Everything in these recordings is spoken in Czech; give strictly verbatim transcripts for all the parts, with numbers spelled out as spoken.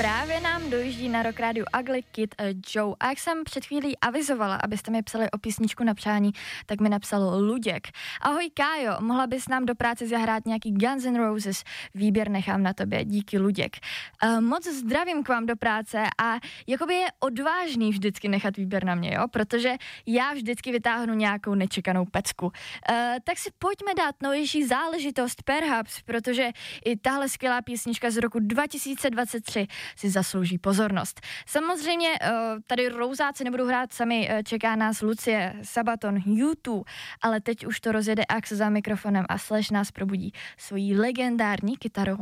Právě nám dojíždí na Rock Radio Ugly Kid Joe. A jak jsem před chvílí avizovala, abyste mi psali o písničku na přání, tak mi napsal Luděk. Ahoj Kájo, mohla bys nám do práce zahrát nějaký Guns N' Roses? Výběr nechám na tobě, díky Luděk. Uh, moc zdravím k vám do práce a jakoby je odvážný vždycky nechat výběr na mě, jo? Protože já vždycky vytáhnu nějakou nečekanou pecku. Uh, tak si pojďme dát novější záležitost Perhaps, protože i tahle skvělá písnička z roku dva tisíce dvacet tři si zaslouží pozornost. Samozřejmě tady rouzáci nebudou hrát sami, čeká nás Lucie, Sabaton, U dva, ale teď už to rozjede Axe za mikrofonem a Slash nás probudí svojí legendární kytarou.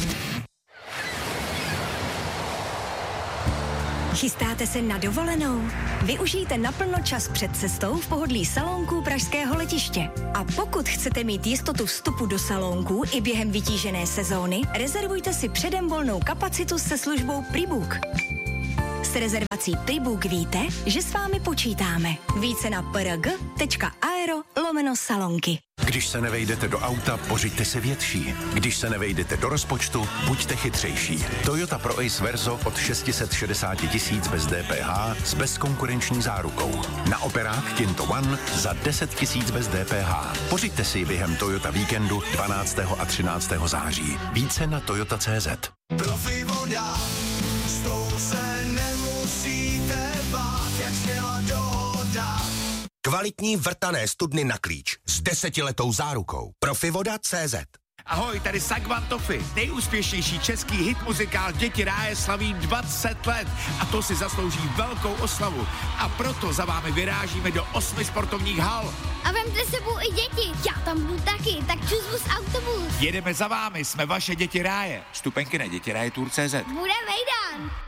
Chystáte se na dovolenou? Využijte naplno čas před cestou v pohodlí salónků pražského letiště. A pokud chcete mít jistotu vstupu do salónků i během vytížené sezóny, rezervujte si předem volnou kapacitu se službou Prebook. S rezervací Prebook víte, že s vámi počítáme. Více na prg.aero lomeno salonky. Když se nevejdete do auta, pořiďte si větší. Když se nevejdete do rozpočtu, buďte chytřejší. Toyota Pro Ace Verso od šest set šedesát tisíc bez D P H s bezkonkurenční zárukou. Na operák Kinto One za deset tisíc bez D P H. Pořiďte si během Toyota víkendu dvanáctého a třináctého září. Více na toyota tečka cé zet. Profi voda, s tou se nemusíte bát, jak sněla dohoda. Kvalitní vrtané studny na klíč s desetiletou zárukou. Profivoda tečka cé zet. Ahoj, tady Sagvan Toffy. Nejúspěšnější český hit muzikál Děti ráje slaví dvacet let a to si zaslouží velkou oslavu. A proto za vámi vyrážíme do osmi sportovních hal. A vemte sebou i děti, já tam budu taky, tak čus z autobus. Jedeme za vámi, jsme vaše Děti ráje. Vstupenky na děti ráje tour tečka cé zet. Bude vejdan.